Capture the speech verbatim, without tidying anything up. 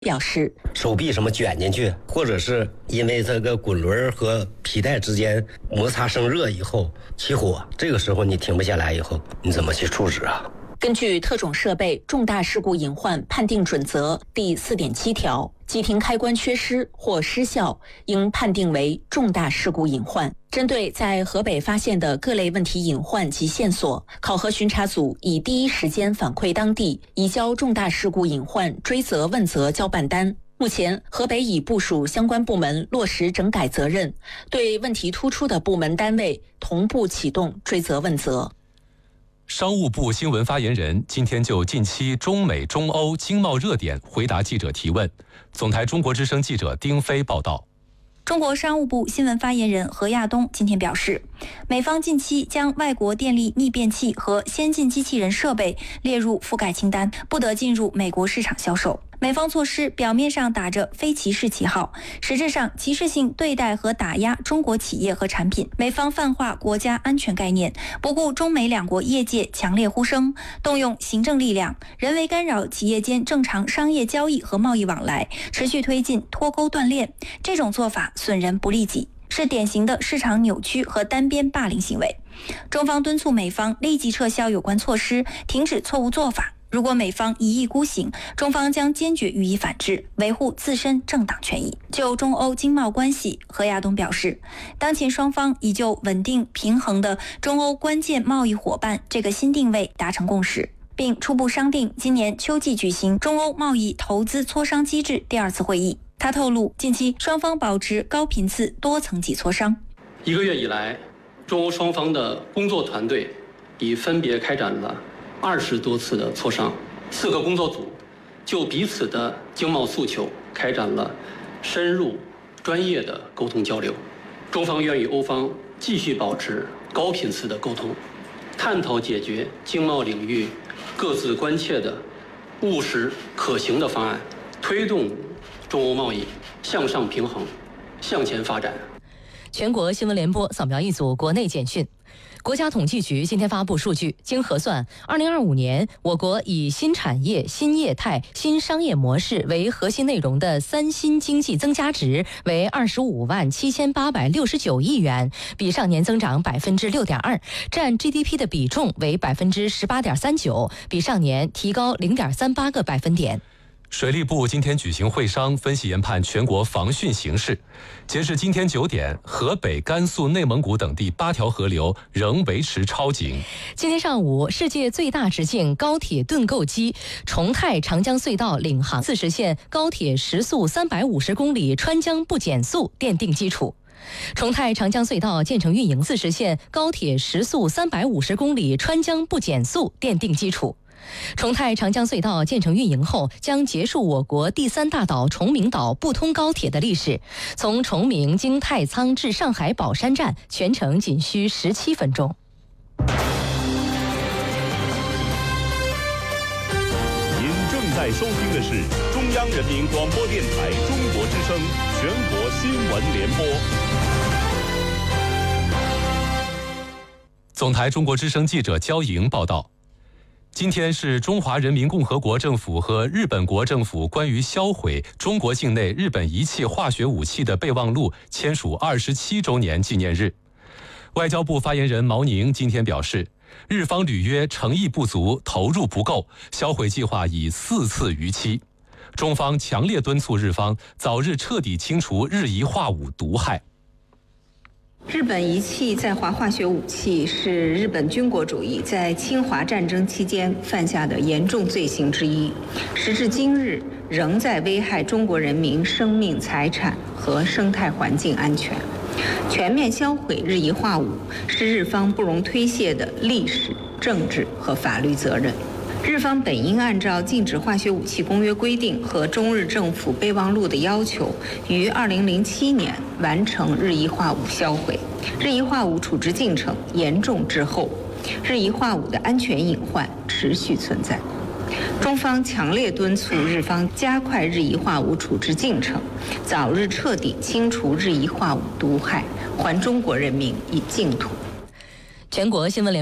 表示， 手臂什么卷进去，或者是因为这个滚轮和皮带之间摩擦生热以后起火，这个时候你停不下来以后，你怎么去处置啊？ 根据特种设备重大事故隐患判定准则第 四点七 条，机停开关缺失或失效，应判定为重大事故隐患。针对在河北发现的各类问题隐患及线索，考核巡查组已第一时间反馈当地，移交重大事故隐患追责问责交办单。目前，河北已部署相关部门落实整改责任，对问题突出的部门单位同步启动追责问责。 商务部新闻发言人今天就近期中美中欧经贸热点回答记者提问。总台中国之声记者丁飞报道。 中国商务部新闻发言人何亚东今天表示，美方近期将外国电力逆变器和先进机器人设备列入覆盖清单，不得进入美国市场销售。美方措施表面上打着非歧视旗号，实质上歧视性对待和打压中国企业和产品。美方泛化国家安全概念，不顾中美两国业界强烈呼声，动用行政力量，人为干扰企业间正常商业交易和贸易往来，持续推进脱钩断链。这种做法损人不利己，是典型的市场扭曲和单边霸凌行为。中方敦促美方立即撤销有关措施，停止错误做法。如果美方一意孤行，中方将坚决予以反制，维护自身正当权益。就中欧经贸关系，何亚东表示，当前双方已就稳定平衡的中欧关键贸易伙伴这个新定位达成共识，并初步商定今年秋季举行中欧贸易投资磋商机制第二次会议。他透露，近期双方保持高频次多层级磋商。 一个月以来，中欧双方的工作团队已分别开展了二十多次的磋商，四个工作组就彼此的经贸诉求开展了深入专业的沟通交流。中方愿与欧方继续保持高频次的沟通，探讨解决经贸领域各自关切的务实可行的方案，推动中欧贸易向上平衡，向前发展。 全国新闻联播扫描一组国内简讯。国家统计局今天发布数据，经核算，二零二五年我国以新产业、新业态、新商业模式为核心内容的三新经济增加值为二十五万七千八百六十九亿元，比上年增长百分之六点二，占 G D P 的比重为百分之十八点三九，比上年提高零点三八个百分点。 水利部今天举行会商，分析研判全国防汛形势。截至今天九点，河北、甘肃、内蒙古等地八条河流仍维持超警。 今天上午，世界最大直径高铁盾构机重泰长江隧道领航四十线高铁时速三百五十公里穿江不减速奠定基础。重泰长江隧道建成运营四十线高铁时速三百五十公里穿江不减速奠定基础。重泰长江隧道建成运营后，将结束我国第三大岛崇明岛不通高铁的历史。从崇明经太仓至上海宝山站，全程仅需十七分钟。 您正在收听的是中央人民广播电台中国之声全国新闻联播。 总台中国之声记者焦莹报道。今天是中华人民共和国政府和日本国政府关于销毁中国境内日本遗弃化学武器的备忘录签署二十七周年纪念日。外交部发言人毛宁今天表示，日方履约诚意不足，投入不够，销毁计划已四次逾期。中方强烈敦促日方早日彻底清除日遗化武毒害。 日本遗弃在华化学武器是日本军国主义在侵华战争期间犯下的严重罪行之一，时至今日仍在危害中国人民生命财产和生态环境安全。全面销毁日遗化武是日方不容推卸的历史、政治和法律责任。日方本应按照禁止化学武器公约规定和中日政府备忘录的要求，于二零零七年完成日遗化武销毁。日遗化武处置进程严重滞后，日遗化武的安全隐患持续存在。中方强烈敦促日方加快日遗化武处置进程，早日彻底清除日遗化武毒害，还中国人民以净土。 全国新闻联